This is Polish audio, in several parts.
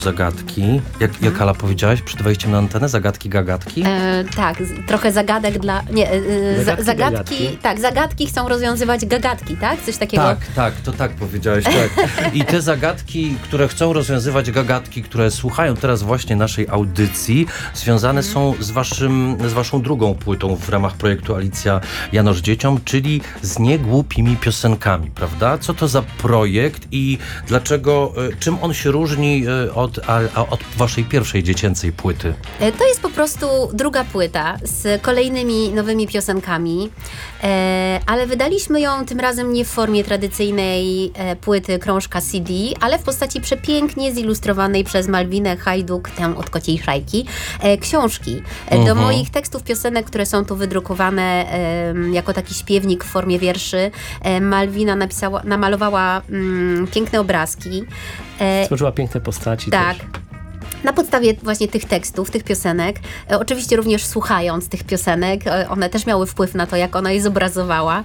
zagadki. Jak Ala powiedziałaś przed wejściem na antenę? Zagadki, gagatki? Tak, trochę zagadek dla... Nie, Zagadki. Tak, zagadki chcą rozwiązywać gagatki, tak? Coś takiego. Tak, to tak powiedziałeś, tak. I te zagadki, które chcą rozwiązywać gagatki, które słuchają teraz właśnie naszej audycji, związane są z waszą drugą płytą w ramach projektu Alicja Janosz Dzieciom, czyli z niegłupimi piosenkami, prawda? Co to za projekt i dlaczego, czym on się różni od waszej pierwszej dziecięcej płyty? To jest po prostu druga płyta z kolejnymi nowymi piosenkami, ale wydaliśmy ją tym razem nie w formie tradycyjnej płyty krążka CD, ale w postaci przepięknie zilustrowanej przez Malwinę Hajduk, tę od Kociej Szajki, książki. Do moich tekstów piosenek, które są tu wydrukowane jako taki śpiewnik w formie wierszy, Malwina namalowała piękne obrazki. Stworzyła piękne postaci. Tak. Też. Na podstawie właśnie tych tekstów, tych piosenek, oczywiście również słuchając tych piosenek, one też miały wpływ na to, jak ona je zobrazowała.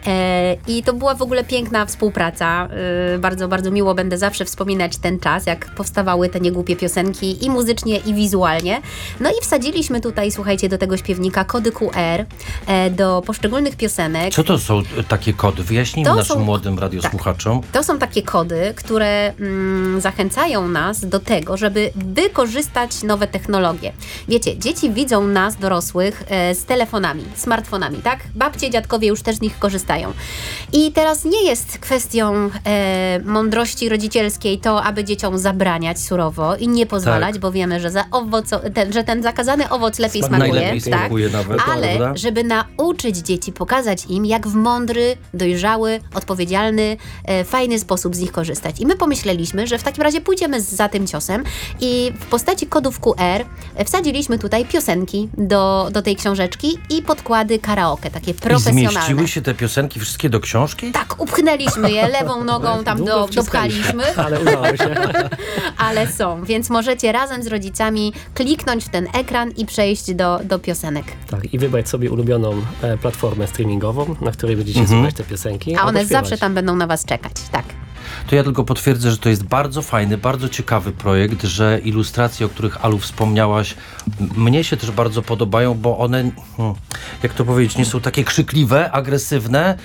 I to była w ogóle piękna współpraca. Bardzo, bardzo miło będę zawsze wspominać ten czas, jak powstawały te niegłupie piosenki i muzycznie, i wizualnie. No i wsadziliśmy tutaj, słuchajcie, do tego śpiewnika kody QR do poszczególnych piosenek. Co to są takie kody? Wyjaśnijmy naszym młodym radiosłuchaczom. To są takie kody, które zachęcają nas do tego, żeby wykorzystać nowe technologie. Wiecie, dzieci widzą nas, dorosłych, z telefonami, smartfonami, tak? Babcie, dziadkowie już też z nich korzystają. I teraz nie jest kwestią mądrości rodzicielskiej to, aby dzieciom zabraniać surowo i nie pozwalać, bo wiemy, że że ten zakazany owoc lepiej smakuje. Najlepiej smakuje nawet. Ale prawda? żeby nauczyć dzieci, pokazać im, jak w mądry, dojrzały, odpowiedzialny, fajny sposób z nich korzystać. I my pomyśleliśmy, że w takim razie pójdziemy za tym ciosem i w postaci kodów QR wsadziliśmy tutaj piosenki do tej książeczki i podkłady karaoke, takie profesjonalne. I zmieściły się te piosenki wszystkie do książki? Tak, upchnęliśmy je, lewą nogą tam dopchaliśmy. Ale udało się. Ale są, więc możecie razem z rodzicami kliknąć w ten ekran i przejść do piosenek. Tak, i wybrać sobie ulubioną platformę streamingową, na której będziecie słuchać te piosenki. A one śpiewać. zawsze tam będą na was czekać, tak. To ja tylko potwierdzę, że to jest bardzo fajny, bardzo ciekawy projekt, że ilustracje, o których Alu wspomniałaś, mnie się też bardzo podobają, bo one, jak to powiedzieć, nie są takie krzykliwe, agresywne,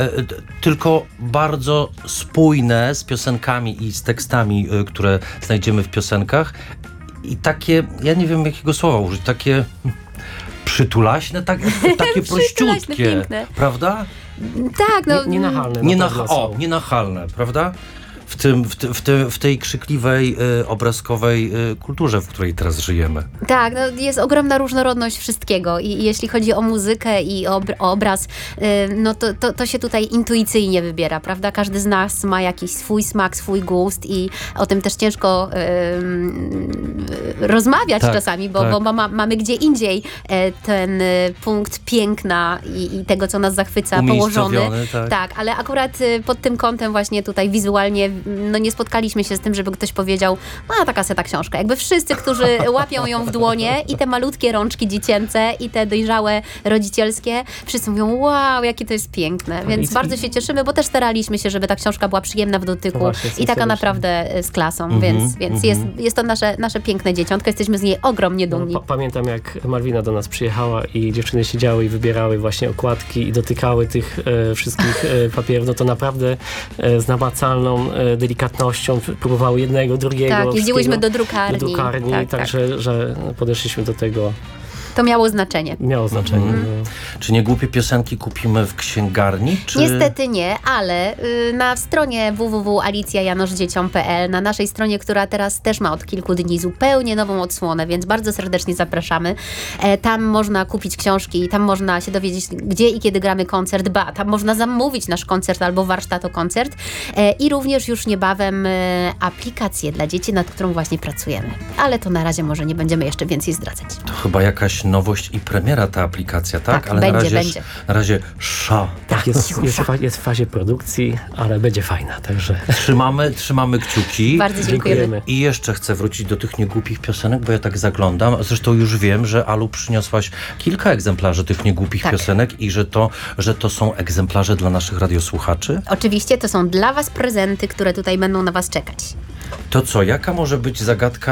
tylko bardzo spójne z piosenkami i z tekstami, które znajdziemy w piosenkach. I takie, ja nie wiem jakiego słowa użyć, takie przytulaśne, takie prościutkie, piękne. Prawda? Tak, no. Nienachalne. Nienachalne, prawda? W tej krzykliwej, obrazkowej kulturze, w której teraz żyjemy. Tak, no jest ogromna różnorodność wszystkiego i jeśli chodzi o muzykę i o obraz, no to się tutaj intuicyjnie wybiera, prawda? Każdy z nas ma jakiś swój smak, swój gust i o tym też ciężko rozmawiać czasami, bo mamy gdzie indziej ten punkt piękna i tego, co nas zachwyca, położony. Tak, ale akurat pod tym kątem właśnie tutaj wizualnie no nie spotkaliśmy się z tym, żeby ktoś powiedział, taka seta książka. Jakby wszyscy, którzy łapią ją w dłonie i te malutkie rączki dziecięce i te dojrzałe rodzicielskie, wszyscy mówią, wow, jakie to jest piękne. Więc bardzo się cieszymy, bo też staraliśmy się, żeby ta książka była przyjemna w dotyku i taka naprawdę z klasą. Więc jest to nasze piękne dzieciątko. Jesteśmy z niej ogromnie dumni. No, pamiętam, jak Malwina do nas przyjechała i dziewczyny siedziały i wybierały właśnie okładki i dotykały tych wszystkich papierów. No to naprawdę z namacalną delikatnością próbowały jednego, drugiego. Tak, jeździłyśmy do drukarni. Także że podeszliśmy do tego. To miało znaczenie. Miało znaczenie. Czy niegłupie piosenki kupimy w księgarni? Czy... Niestety nie, ale na stronie www.alicjajanoszdzieciom.pl, na naszej stronie, która teraz też ma od kilku dni zupełnie nową odsłonę, więc bardzo serdecznie zapraszamy. Tam można kupić książki, tam można się dowiedzieć, gdzie i kiedy gramy koncert, tam można zamówić nasz koncert albo warsztat o koncert i również już niebawem aplikację dla dzieci, nad którą właśnie pracujemy. Ale to na razie może nie będziemy jeszcze więcej zdradzać. To chyba jakaś nowość i premiera ta aplikacja, tak? Tak, ale będzie. Na razie Tak, jest w fazie produkcji, ale będzie fajna, także... Trzymamy kciuki. Bardzo dziękujemy. I jeszcze chcę wrócić do tych niegłupich piosenek, bo ja tak zaglądam. Zresztą już wiem, że Alu przyniosłaś kilka egzemplarzy tych niegłupich piosenek i że to są egzemplarze dla naszych radiosłuchaczy. Oczywiście to są dla was prezenty, które tutaj będą na was czekać. To co, jaka może być zagadka